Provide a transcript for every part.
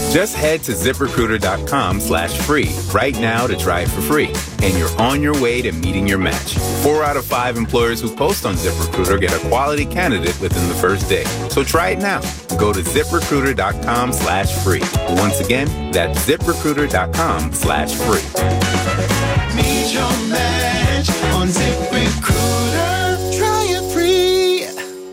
Just head to ZipRecruiter.com/free right now to try it for free. And you're on your way to meeting your match. 4 out of 5 employers who post on ZipRecruiter get a quality candidate within the first day. So try it now. Go to ZipRecruiter.com/free. Once again, that's ZipRecruiter.com/free. Meet your match on ZipRecruiter. Try it free.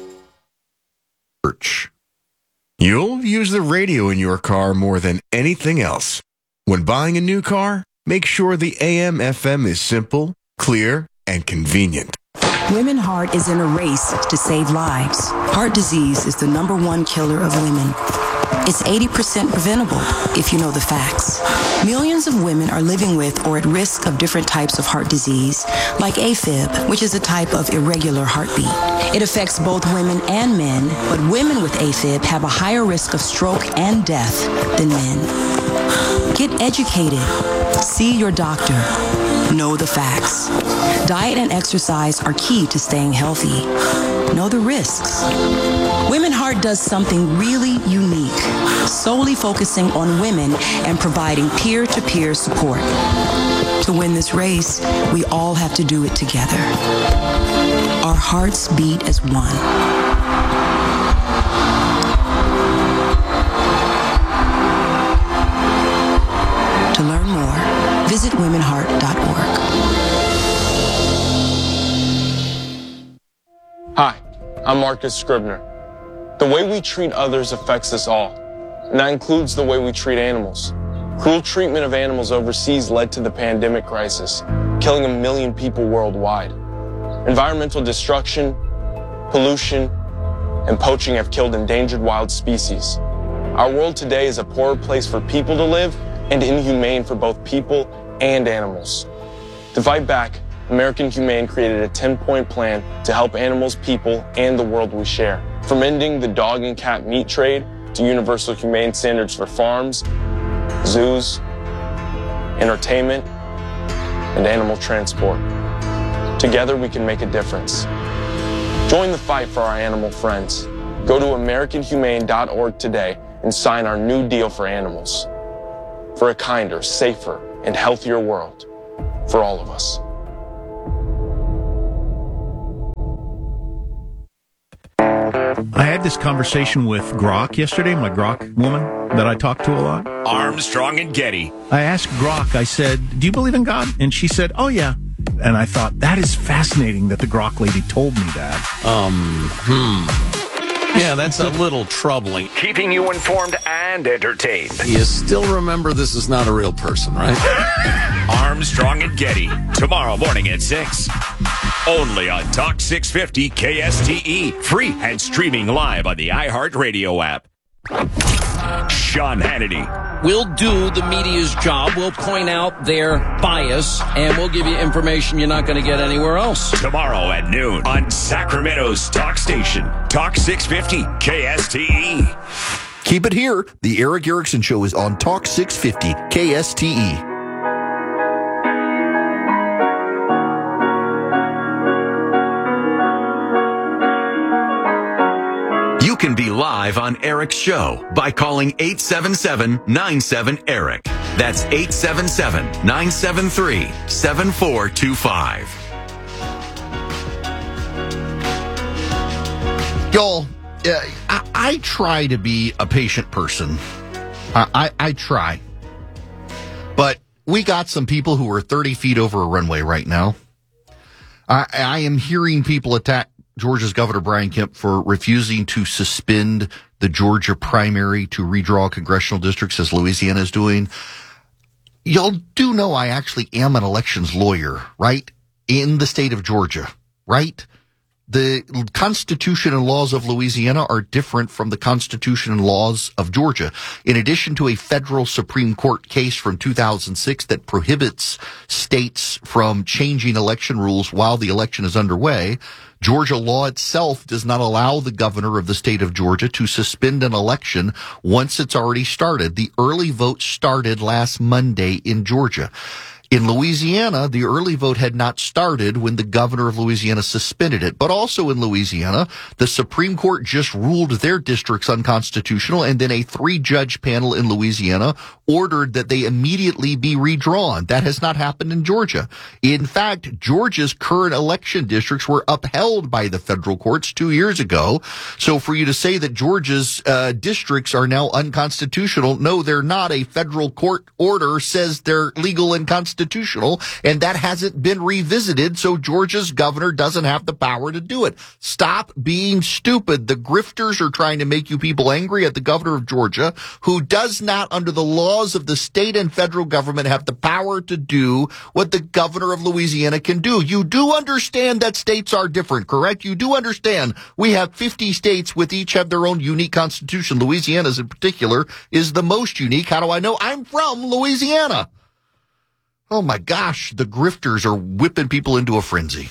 You'll use the radio in your car more than anything else. When buying a new car, make sure the AM/FM is simple, clear, and convenient. Women Heart is in a race to save lives. Heart disease is the #1 killer of women. It's 80% preventable if you know the facts. Millions of women are living with or at risk of different types of heart disease, like AFib, which is a type of irregular heartbeat. It affects both women and men, but women with AFib have a higher risk of stroke and death than men. Get educated. See your doctor. Know the facts. Diet and exercise are key to staying healthy. Know the risks. Women Heart does something really unique, solely focusing on women and providing peer-to-peer support. To win this race, we all have to do it together. Our hearts beat as one. To learn more, visit womenheart.org. Hi, I'm Marcus Scribner. The way we treat others affects us all, and that includes the way we treat animals. Cruel treatment of animals overseas led to the pandemic crisis, killing 1 million people worldwide. Environmental destruction, pollution, and poaching have killed endangered wild species. Our world today is a poorer place for people to live and inhumane for both people and animals. To fight back, American Humane created a 10-point plan to help animals, people, and the world we share. From ending the dog and cat meat trade to universal humane standards for farms, zoos, entertainment, and animal transport. Together we can make a difference. Join the fight for our animal friends. Go to AmericanHumane.org today and sign our new deal for animals. For a kinder, safer, and healthier world for all of us. I had this conversation with Grok yesterday, my Grok woman that I talk to a lot. Armstrong and Getty. I asked Grok, I said, do you believe in God? And she said, oh, yeah. And I thought, that is fascinating that the Grok lady told me that. Yeah, that's a little troubling. Keeping you informed and entertained. You still remember this is not a real person, right? Armstrong and Getty, tomorrow morning at 6. Only on Talk 650 KSTE. Free and streaming live on the iHeartRadio app. Sean Hannity. We'll do the media's job. We'll point out their bias, and we'll give you information you're not going to get anywhere else. Tomorrow at noon on Sacramento's Talk Station. Talk 650 KSTE. Keep it here. The Eric Erickson Show is on Talk 650 KSTE. You can be live on Eric's show by calling 877-97-ERIC. That's 877-973-7425. Y'all, I try to be a patient person. I try. But we got some people who are 30 feet over a runway right now. I am hearing people attack Georgia's Governor Brian Kemp for refusing to suspend the Georgia primary to redraw congressional districts as Louisiana is doing. Y'all do know I actually am an elections lawyer, right? In the state of Georgia, right? The Constitution and laws of Louisiana are different from the Constitution and laws of Georgia. In addition to a federal Supreme Court case from 2006 that prohibits states from changing election rules while the election is underway, Georgia law itself does not allow the governor of the state of Georgia to suspend an election once it's already started. The early vote started last Monday in Georgia. In Louisiana, the early vote had not started when the governor of Louisiana suspended it. But also in Louisiana, the Supreme Court just ruled their districts unconstitutional, and then a 3-judge panel in Louisiana ordered that they immediately be redrawn. That has not happened in Georgia. In fact, Georgia's current election districts were upheld by the federal courts 2 years ago. So for you to say that Georgia's districts are now unconstitutional, no, they're not. A federal court order says they're legal and constitutional, and that hasn't been revisited, so Georgia's governor doesn't have the power to do it. Stop being stupid. The grifters are trying to make you people angry at the governor of Georgia, who does not, under the laws of the state and federal government, have the power to do what the governor of Louisiana can do. You do understand that states are different, correct? You do understand we have 50 states with each have their own unique constitution. Louisiana's in particular is the most unique. How do I know? I'm from Louisiana. Oh my gosh, the grifters are whipping people into a frenzy.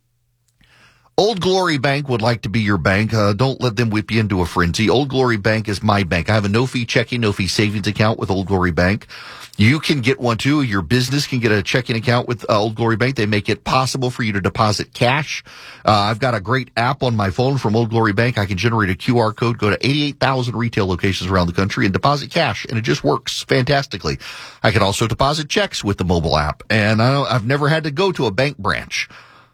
Old Glory Bank would like to be your bank. Don't let them whip you into a frenzy. Old Glory Bank is my bank. I have a no-fee checking, no-fee savings account with Old Glory Bank. You can get one too. Your business can get a checking account with Old Glory Bank. They make it possible for you to deposit cash. I've got a great app on my phone from Old Glory Bank. I can generate a QR code, go to 88,000 retail locations around the country and deposit cash, and it just works fantastically. I can also deposit checks with the mobile app, and I've never had to go to a bank branch.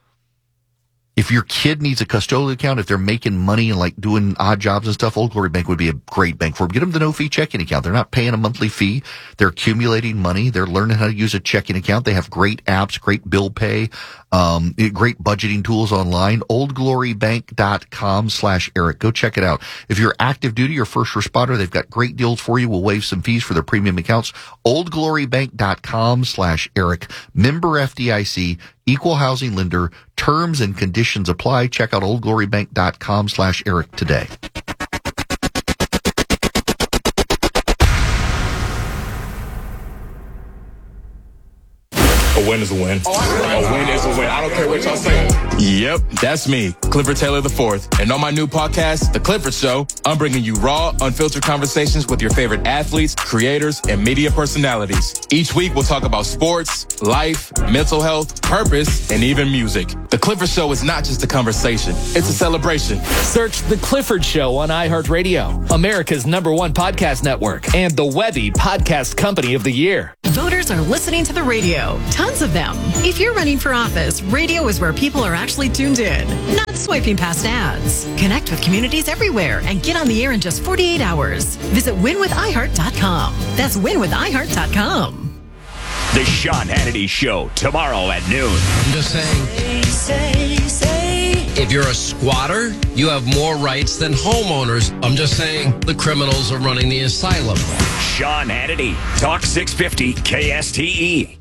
If your kid needs a custodial account, if they're making money and like doing odd jobs and stuff, Old Glory Bank would be a great bank for them. Get them the no-fee checking account. They're not paying a monthly fee. They're accumulating money. They're learning how to use a checking account. They have great apps, great bill pay, great budgeting tools online. OldGloryBank.com/Eric. Go check it out. If you're active duty or first responder, they've got great deals for you. We'll waive some fees for their premium accounts. OldGloryBank.com/Eric. Member FDIC. Equal housing lender. Terms and conditions apply. Check out oldglorybank.com/Eric today. A win is a win. A win is a win. I don't care what y'all say. Yep, that's me, Clifford Taylor IV. And on my new podcast, The Clifford Show, I'm bringing you raw, unfiltered conversations with your favorite athletes, creators, and media personalities. Each week, we'll talk about sports, life, mental health, purpose, and even music. The Clifford Show is not just a conversation. It's a celebration. Search The Clifford Show on iHeartRadio, America's #1 podcast network, and the Webby Podcast Company of the Year. Voters are listening to the radio. Tons of them. If you're running for office, radio is where people are actually tuned in, not swiping past ads. Connect with communities everywhere and get on the air in just 48 hours. Visit winwithiheart.com. That's winwithiheart.com. The Sean Hannity Show, tomorrow at noon. I'm just saying, if you're a squatter, you have more rights than homeowners. I'm just saying, the criminals are running the asylum. Sean Hannity, Talk 650 KSTE.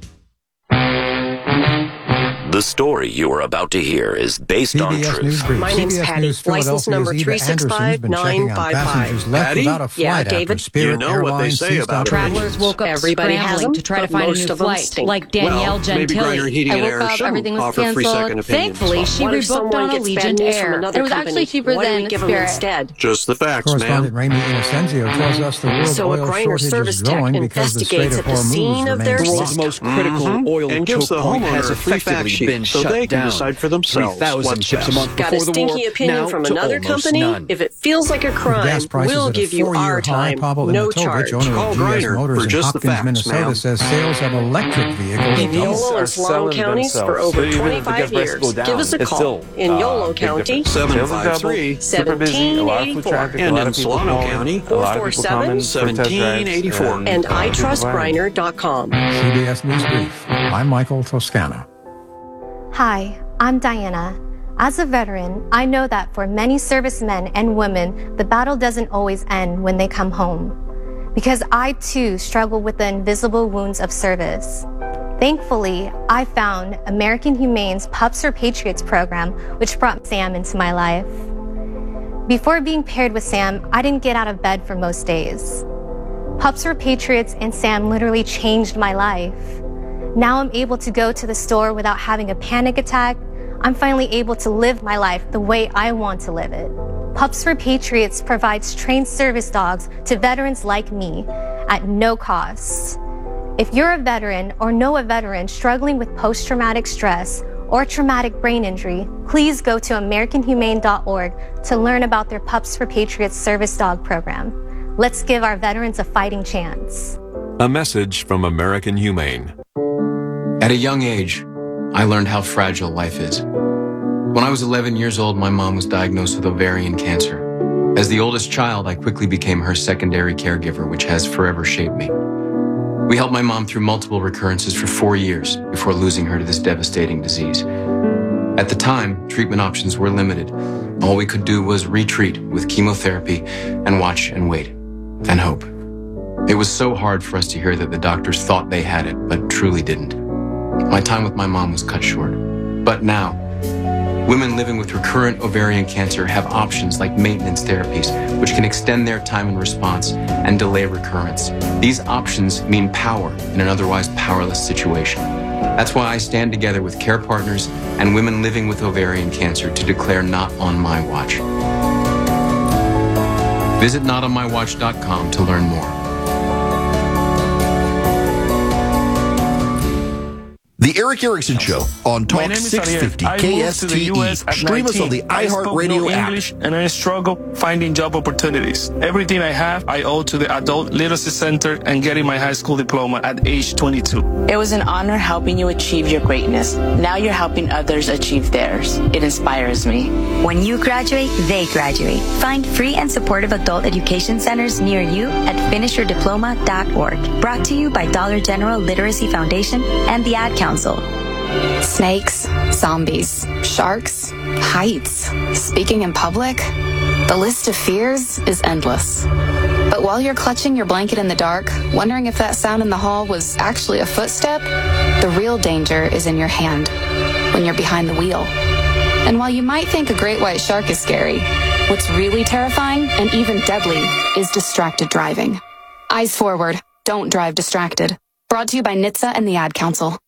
The story you are about to hear is based on truth. My name's Patty, license number 365955. Patty? Yeah, David. You know what they say about travelers woke up Everybody has them to try to find a new flight, like Danielle Gentili. I woke up, everything was canceled. Thankfully, she rebooked on Allegiant Air. It was actually cheaper than Spirit. Just the facts, Correspondent man. Raimi Inocenzio tells us the world So a oil Griner shortage service is tech growing because the Strait investigates of at the scene Hormuz of their remains system. blocked. Critical oil And gives the choke point has homeowner a free fact effectively sheet been so shut they can down. decide for themselves 3,000 what's ships best. a month Got a before the war, stinky opinion now from to another almost company? none. If it feels like a crime, Gas prices we'll at a give you four-year our high. time, Pavel no Imatovich, charge. owner Call of GS Griner Motors for in just the Hopkins, facts, Minnesota, ma'am. says sales of electric vehicles In doubled. Yolo and Solano counties for over 25 years. Give us a call. In Yolo County, 753-1784. And in Solano County, 447-1784. And itrustgriner.com. CBS News Brief. I'm Michael Toscano. Hi, I'm Diana. As a veteran, I know that for many servicemen and women, the battle doesn't always end when they come home. Because I too struggle with the invisible wounds of service. Thankfully, I found American Humane's Pups for Patriots program, which brought Sam into my life. Before being paired with Sam, I didn't get out of bed for most days. Pups for Patriots and Sam literally changed my life. Now I'm able to go to the store without having a panic attack. I'm finally able to live my life the way I want to live it. Pups for Patriots provides trained service dogs to veterans like me at no cost. If you're a veteran or know a veteran struggling with post-traumatic stress or traumatic brain injury, please go to AmericanHumane.org to learn about their Pups for Patriots service dog program. Let's give our veterans a fighting chance. A message from American Humane. At a young age, I learned how fragile life is. When I was 11 years old, my mom was diagnosed with ovarian cancer. As the oldest child, I quickly became her secondary caregiver, which has forever shaped me. We helped my mom through multiple recurrences for 4 years before losing her to this devastating disease. At the time, treatment options were limited. All we could do was retreat with chemotherapy and watch and wait and hope. It was so hard for us to hear that the doctors thought they had it, but truly didn't. My time with my mom was cut short. But now, women living with recurrent ovarian cancer have options like maintenance therapies, which can extend their time in response and delay recurrence. These options mean power in an otherwise powerless situation. That's why I stand together with care partners and women living with ovarian cancer to declare Not On My Watch. Visit notonmywatch.com to learn more. The Eric Erickson Show on Talk 650 KSTE. Stream us on the iHeartRadio app. English, and I struggle finding job opportunities. Everything I have, I owe to the Adult Literacy Center and getting my high school diploma at age 22. It was an honor helping you achieve your greatness. Now you're helping others achieve theirs. It inspires me. When you graduate, they graduate. Find free and supportive adult education centers near you at finishyourdiploma.org. Brought to you by Dollar General Literacy Foundation and the Ad Council. Snakes, zombies, sharks, heights, speaking in public. The list of fears is endless. But while you're clutching your blanket in the dark, wondering if that sound in the hall was actually a footstep, the real danger is in your hand, when you're behind the wheel. And while you might think a great white shark is scary, what's really terrifying and even deadly is distracted driving. Eyes forward, don't drive distracted. Brought to you by NHTSA and the Ad Council.